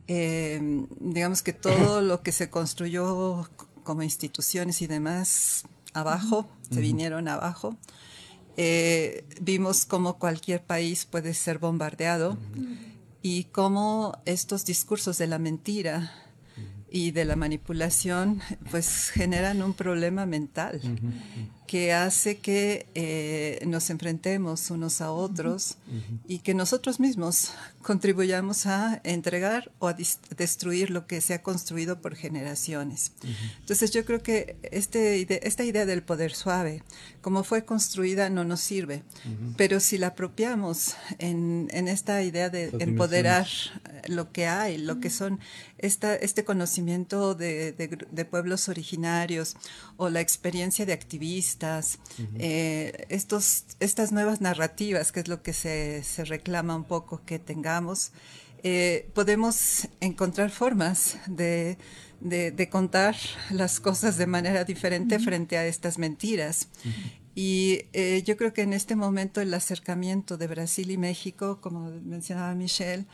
Digamos que todo lo que se construyó como instituciones y demás abajo, se vinieron abajo. Vimos cómo cualquier país puede ser bombardeado y cómo estos discursos de la mentira y de la manipulación pues generan un problema mental que hace que nos enfrentemos unos a otros y que nosotros mismos contribuyamos a entregar o a destruir lo que se ha construido por generaciones. Entonces yo creo que esta idea del poder suave, como fue construida, no nos sirve, pero si la apropiamos en esta idea de empoderar lo que hay, lo que son este conocimiento de pueblos originarios o la experiencia de activistas, estas nuevas narrativas, que es lo que se reclama un poco que tengamos, podemos encontrar formas de contar las cosas de manera diferente frente a estas mentiras. Y yo creo que en este momento el acercamiento de Brasil y México, como mencionaba Michelle,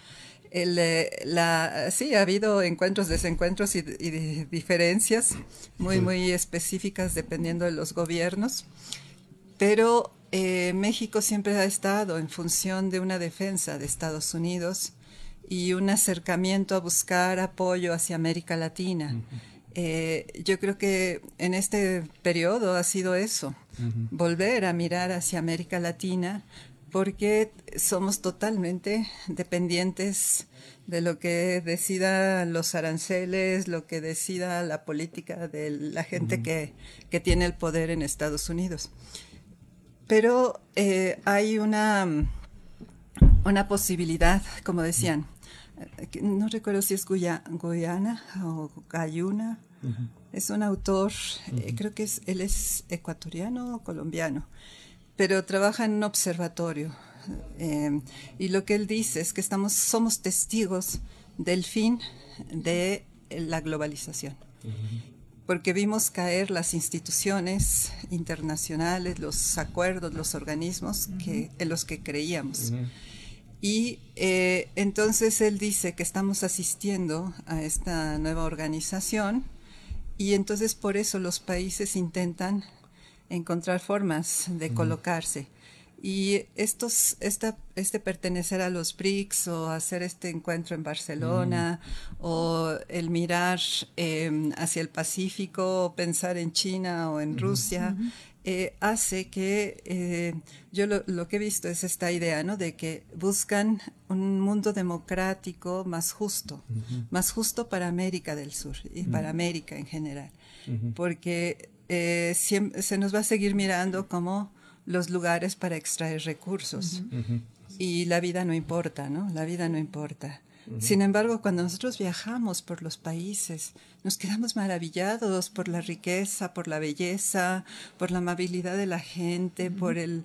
sí, ha habido encuentros, desencuentros y diferencias muy específicas dependiendo de los gobiernos, pero México siempre ha estado en función de una defensa de Estados Unidos y un acercamiento a buscar apoyo hacia América Latina. Yo creo que en este periodo ha sido eso, volver a mirar hacia América Latina, porque somos totalmente dependientes de lo que decidan los aranceles, lo que decida la política de la gente que tiene el poder en Estados Unidos. Pero hay una posibilidad, como decían, no recuerdo si es Guyana o Guyana, es un autor, creo que él es ecuatoriano o colombiano, pero trabaja en un observatorio. Y lo que él dice es que somos testigos del fin de la globalización. Porque vimos caer las instituciones internacionales, los acuerdos, los organismos en los que creíamos. Y entonces él dice que estamos asistiendo a esta nueva organización y entonces por eso los países intentan encontrar formas de colocarse. Y este pertenecer a los BRICS o hacer este encuentro en Barcelona o el mirar hacia el Pacífico o pensar en China o en Rusia, hace que yo lo que he visto es esta idea, ¿no?, de que buscan un mundo democrático más justo para América del Sur y para América en general, porque siempre se nos va a seguir mirando como los lugares para extraer recursos y la vida no importa, ¿no? La vida no importa. Sin embargo, cuando nosotros viajamos por los países, nos quedamos maravillados por la riqueza, por la belleza, por la amabilidad de la gente, por el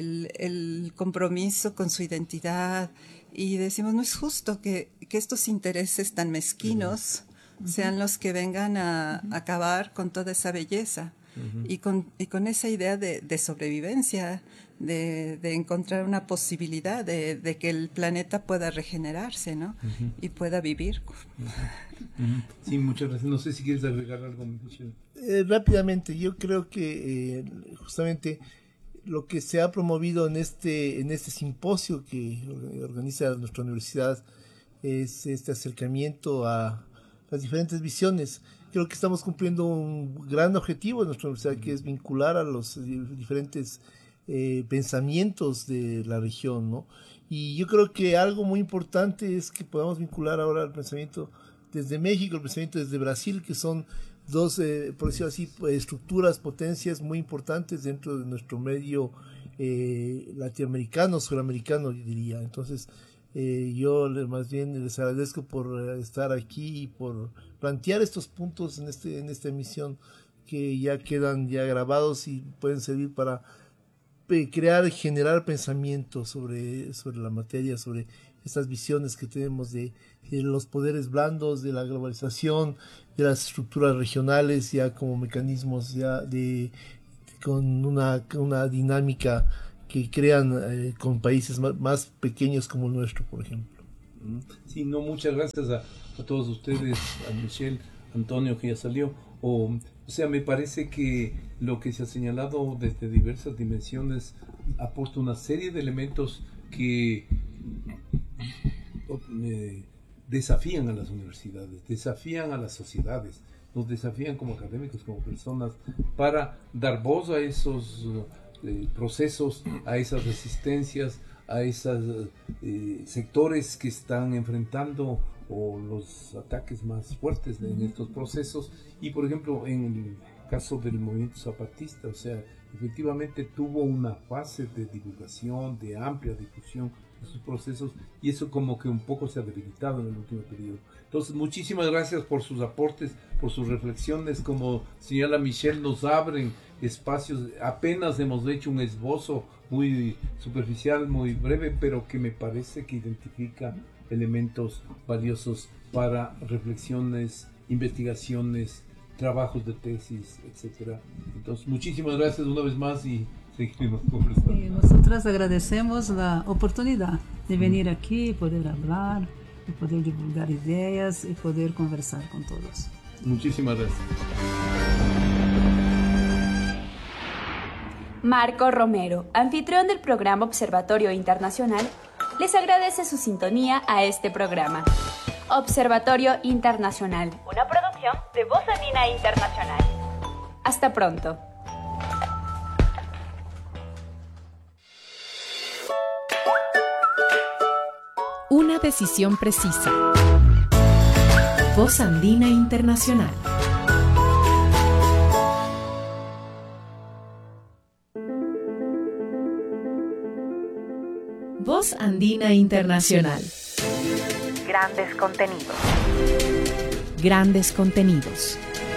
compromiso con su identidad. Y decimos, no es justo que estos intereses tan mezquinos sean los que vengan a acabar con toda esa belleza. Y con esa idea de sobrevivencia, de encontrar una posibilidad de que el planeta pueda regenerarse, ¿no? Y pueda vivir. Sí, muchas gracias. No sé si quieres agregar algo, Michelle. Rápidamente, yo creo que justamente lo que se ha promovido en este simposio que organiza nuestra universidad es este acercamiento a las diferentes visiones. Creo que estamos cumpliendo un gran objetivo en nuestra universidad, que es vincular a los diferentes pensamientos de la región, ¿no? Y yo creo que algo muy importante es que podamos vincular ahora el pensamiento desde México, el pensamiento desde Brasil, que son dos, por decirlo así, estructuras, potencias muy importantes dentro de nuestro medio latinoamericano, suramericano, yo diría. Entonces, yo más bien les agradezco por estar aquí y por plantear estos puntos en esta emisión, que ya quedan ya grabados y pueden servir para crear y generar pensamientos sobre la materia, sobre estas visiones que tenemos de los poderes blandos, de la globalización, de las estructuras regionales ya como mecanismos ya con una dinámica que con países más pequeños como el nuestro, por ejemplo. Sí, no, muchas gracias a todos ustedes, a Michelle, Antonio, que ya salió. O sea, me parece que lo que se ha señalado desde diversas dimensiones aporta una serie de elementos que desafían a las universidades, desafían a las sociedades, nos desafían como académicos, como personas, para dar voz a esos procesos, a esas resistencias, a esos sectores que están enfrentando o los ataques más fuertes en estos procesos. Y por ejemplo, en el caso del movimiento zapatista, o sea, efectivamente tuvo una fase de divulgación, de amplia difusión de sus procesos, y eso como que un poco se ha debilitado en el último periodo. Entonces, muchísimas gracias por sus aportes, por sus reflexiones. Como señala Michelle, nos abren espacios. Apenas hemos hecho un esbozo muy superficial, muy breve, pero que me parece que identifica elementos valiosos para reflexiones, investigaciones, trabajos de tesis, etcétera. Entonces, muchísimas gracias una vez más y seguimos conversando. Nosotras agradecemos la oportunidad de venir aquí y poder hablar, y poder divulgar ideas y poder conversar con todos. Muchísimas gracias. Marco Romero, anfitrión del programa Observatorio Internacional, les agradece su sintonía a este programa. Observatorio Internacional, una producción de Voz Andina Internacional. Hasta pronto. Una decisión precisa. Voz Andina Internacional. Voz Andina Internacional. Grandes contenidos. Grandes contenidos.